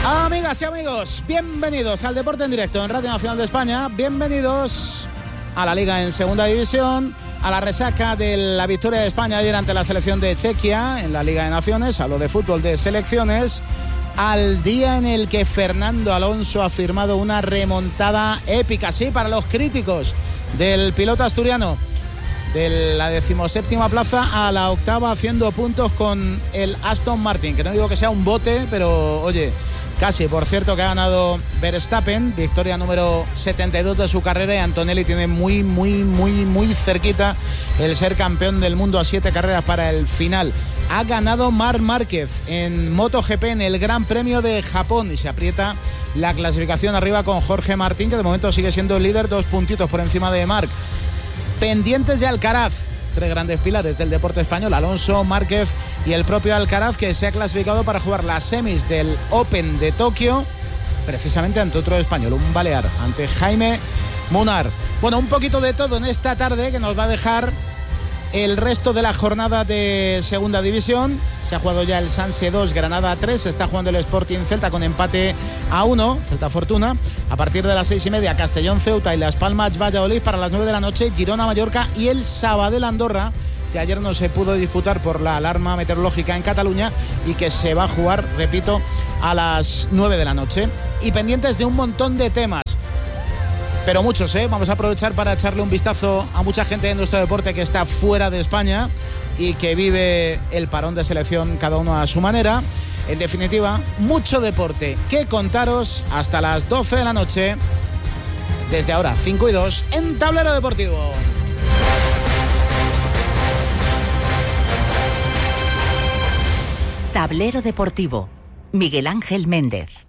Amigas y amigos, bienvenidos al Deporte en Directo en Radio Nacional de España. Bienvenidos a la Liga en Segunda División, a la resaca de la victoria de España ayer ante la selección de Chequia en la Liga de Naciones. Hablo de fútbol de selecciones. Al día en el que Fernando Alonso ha firmado una remontada épica, sí, para los críticos del piloto asturiano. De la 17ª plaza a la 8ª, haciendo puntos con el Aston Martin, que no digo que sea un bote, pero oye, casi. Por cierto, que ha ganado Verstappen, victoria número 72 de su carrera, y Antonelli tiene muy cerquita el ser campeón del mundo a 7 carreras para el final. Ha ganado Marc Márquez en MotoGP en el Gran Premio de Japón y se aprieta la clasificación arriba con Jorge Martín, que de momento sigue siendo el líder, 2 puntitos por encima de Marc. Pendientes de Alcaraz, 3 grandes pilares del deporte español, Alonso, Márquez y el propio Alcaraz, que se ha clasificado para jugar las semis del Open de Tokio, precisamente ante otro español, un balear, ante Jaime Munar. Bueno, un poquito de todo en esta tarde que nos va a dejar el resto de la jornada de Segunda División. Se ha jugado ya el Sanse 2, Granada 3. Se está jugando el Sporting Celta con empate a 1, Celta Fortuna. A partir de las 6:30, Castellón Ceuta y Las Palmas Valladolid. Para las 9 de la noche, Girona Mallorca y el Sabadell Andorra, que ayer no se pudo disputar por la alarma meteorológica en Cataluña y que se va a jugar, repito, a las 9 de la noche. Y pendientes de un montón de temas, pero muchos, vamos a aprovechar para echarle un vistazo a mucha gente de nuestro deporte que está fuera de España y que vive el parón de selección cada uno a su manera. En definitiva, mucho deporte que contaros hasta las 12 de la noche, desde ahora 5:02 en Tablero Deportivo. Tablero Deportivo, Miguel Ángel Méndez.